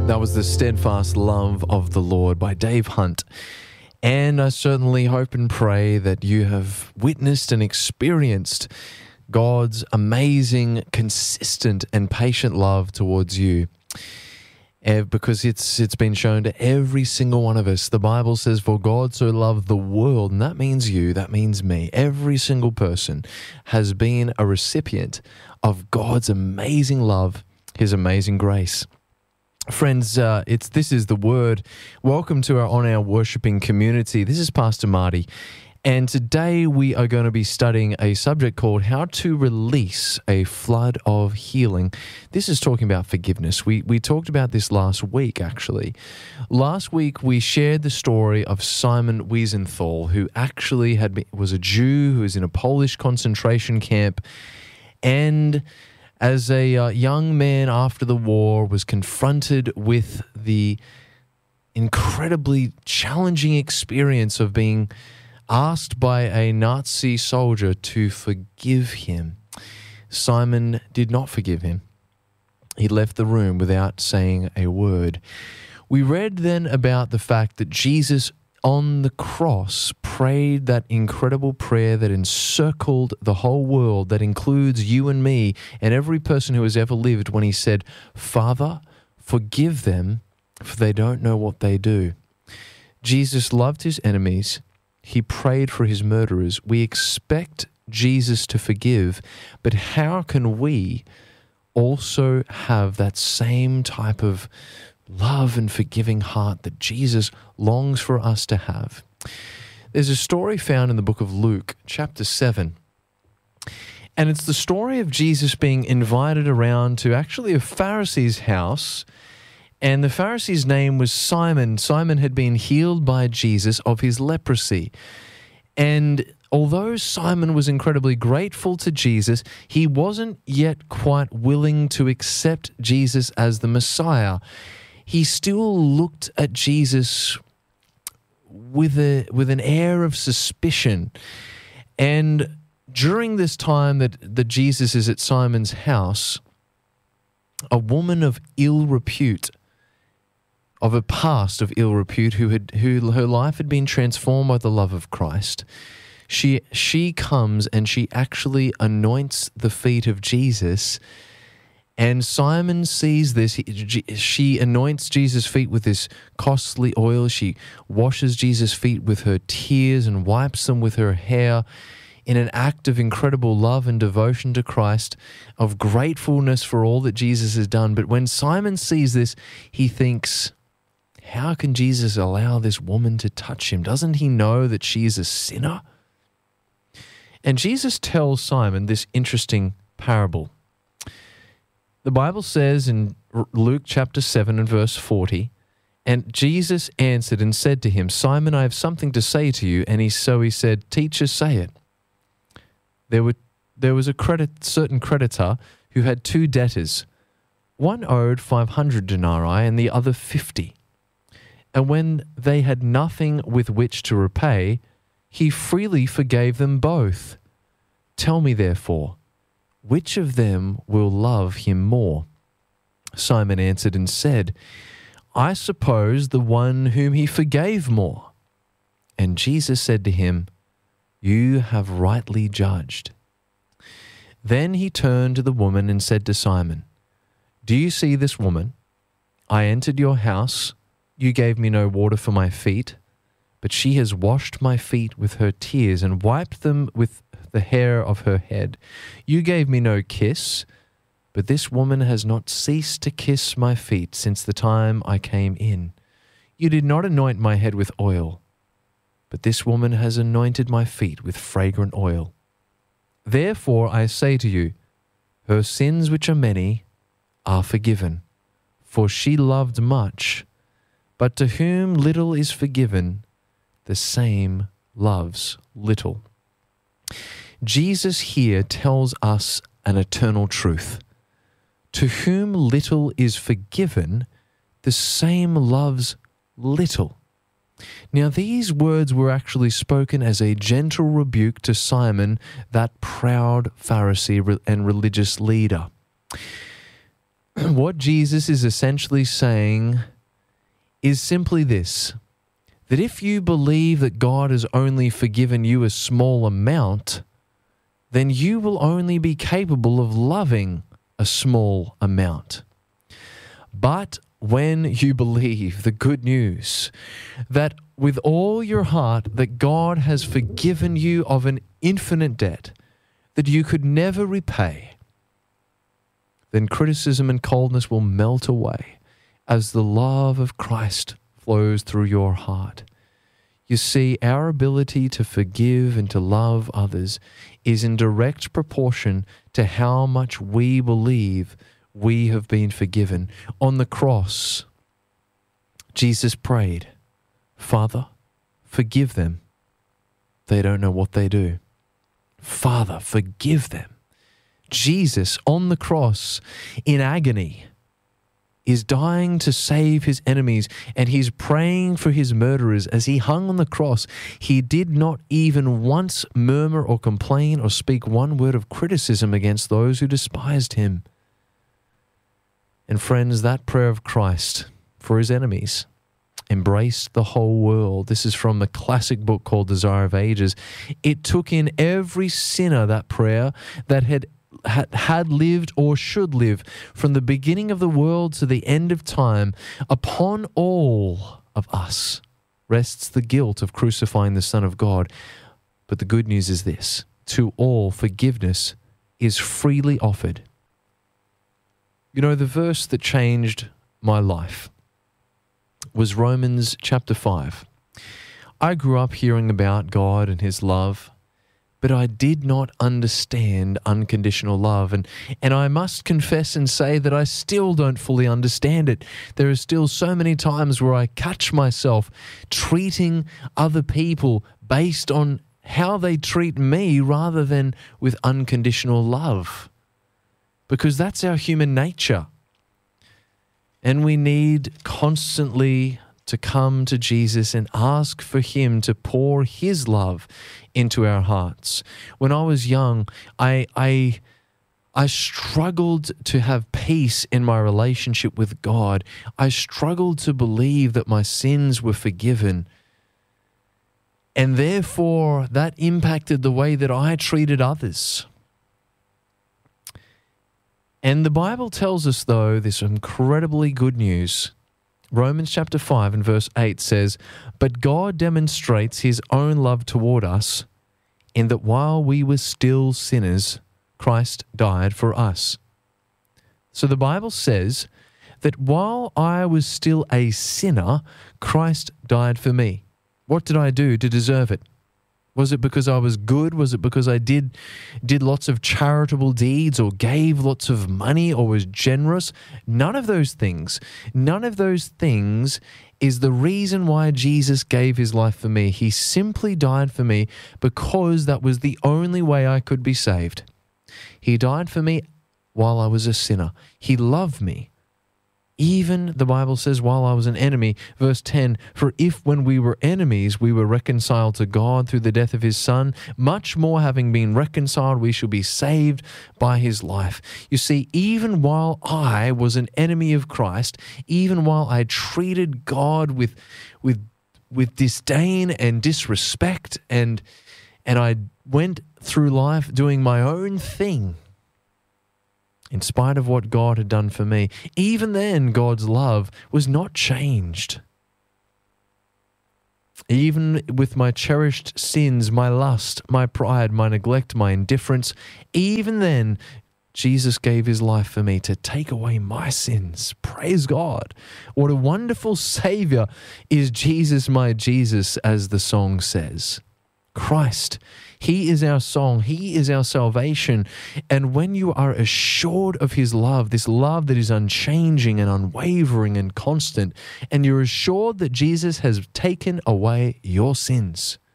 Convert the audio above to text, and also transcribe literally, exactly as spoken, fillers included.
That was The Steadfast Love of the Lord by Dave Hunt. And I certainly hope and pray that you have witnessed and experienced God's amazing, consistent, and patient love towards you. Uh, because it's it's been shown to every single one of us. The Bible says, for God so loved the world, and that means you, that means me. Every single person has been a recipient of God's amazing love, His amazing grace. Friends, uh, it's this is the Word. Welcome to our On Our Worshipping community. This is Pastor Marty, and today we are going to be studying a subject called How to Release a Flood of Healing. This is talking about forgiveness. We we talked about this last week, actually. Last week we shared the story of Simon Wiesenthal, who actually had been, was a Jew who was in a Polish concentration camp, and as a uh, young man after the war was confronted with the incredibly challenging experience of being asked by a Nazi soldier to forgive him. Simon did not forgive him. He left the room without saying a word. We read then about the fact that Jesus on the cross prayed that incredible prayer that encircled the whole world, that includes you and me and every person who has ever lived, when he said, Father, forgive them, for they don't know what they do. Jesus loved his enemies. He prayed for his murderers. We expect Jesus to forgive, but how can we also have that same type of love and forgiving heart that Jesus longs for us to have? There's a story found in the book of Luke, chapter seven, and it's the story of Jesus being invited around to actually a Pharisee's house, and the Pharisee's name was Simon. Simon had been healed by Jesus of his leprosy, and although Simon was incredibly grateful to Jesus, he wasn't yet quite willing to accept Jesus as the Messiah. He still looked at Jesus with a with an air of suspicion. And during this time that, that Jesus is at Simon's house, a woman of ill repute, of a past of ill repute, who had who her life had been transformed by the love of Christ, she she comes and she actually anoints the feet of Jesus. And Simon sees this. He, she anoints Jesus' feet with this costly oil. She washes Jesus' feet with her tears and wipes them with her hair in an act of incredible love and devotion to Christ, of gratefulness for all that Jesus has done. But when Simon sees this, he thinks, how can Jesus allow this woman to touch him? Doesn't he know that she is a sinner? And Jesus tells Simon this interesting parable. The Bible says in Luke chapter seven and verse forty, and Jesus answered and said to him, Simon, I have something to say to you. And he so he said, Teacher, say it. There were there was a credit certain creditor who had two debtors. One owed five hundred denarii and the other fifty. And when they had nothing with which to repay, he freely forgave them both. Tell me, therefore, which of them will love him more? Simon answered and said, I suppose the one whom he forgave more. And Jesus said to him, You have rightly judged. Then he turned to the woman and said to Simon, Do you see this woman? I entered your house. You gave me no water for my feet, but she has washed my feet with her tears and wiped them with the hair of her head. You gave me no kiss, but this woman has not ceased to kiss my feet since the time I came in. You did not anoint my head with oil, but this woman has anointed my feet with fragrant oil. Therefore I say to you, her sins, which are many, are forgiven, for she loved much. But to whom little is forgiven, the same loves little. Jesus here tells us an eternal truth. To whom little is forgiven, the same loves little. Now, these words were actually spoken as a gentle rebuke to Simon, that proud Pharisee and religious leader. what Jesus is essentially saying is simply this, that if you believe that God has only forgiven you a small amount, then you will only be capable of loving a small amount. But when you believe the good news that with all your heart that God has forgiven you of an infinite debt that you could never repay, then criticism and coldness will melt away as the love of Christ flows through your heart. You see, our ability to forgive and to love others is in direct proportion to how much we believe we have been forgiven. On the cross, Jesus prayed, Father, forgive them. They don't know what they do. Father, forgive them. Jesus on the cross in agony is dying to save his enemies, and he's praying for his murderers. As he hung on the cross, he did not even once murmur or complain or speak one word of criticism against those who despised him. And friends, that prayer of Christ for his enemies embraced the whole world. This is from the classic book called Desire of Ages. It took in every sinner, that prayer, that had had, had lived or should live from the beginning of the world to the end of time. Upon all of us rests the guilt of crucifying the Son of God. But the good news is this: to all forgiveness is freely offered. You know, the verse that changed my life was Romans chapter five. I grew up hearing about God and his love, but I did not understand unconditional love. And, and I must confess and say that I still don't fully understand it. There are still so many times where I catch myself treating other people based on how they treat me rather than with unconditional love. Because that's our human nature. And we need constantly to come to Jesus and ask for him to pour his love into our hearts. When I was young, I I I struggled to have peace in my relationship with God. I struggled to believe that my sins were forgiven. And therefore, that impacted the way that I treated others. And the Bible tells us, though, this incredibly good news. Romans chapter five and verse eight says, "But God demonstrates his own love toward us in that while we were still sinners, Christ died for us." So the Bible says that while I was still a sinner, Christ died for me. What did I do to deserve it? Was it because I was good? Was it because I did did lots of charitable deeds or gave lots of money or was generous? None of those things. None of those things is the reason why Jesus gave his life for me. He simply died for me because that was the only way I could be saved. He died for me while I was a sinner. He loved me. Even, the Bible says, while I was an enemy, verse ten, "For if when we were enemies, we were reconciled to God through the death of his Son, much more having been reconciled, we shall be saved by his life." You see, even while I was an enemy of Christ, even while I treated God with, with, with disdain and disrespect, and, and I went through life doing my own thing, in spite of what God had done for me, even then God's love was not changed. Even with my cherished sins, my lust, my pride, my neglect, my indifference, even then Jesus gave his life for me to take away my sins. Praise God. What a wonderful Savior is Jesus, my Jesus, as the song says. Christ, he is our song. He is our salvation. And when you are assured of his love, this love that is unchanging and unwavering and constant, and you're assured that Jesus has taken away your sins,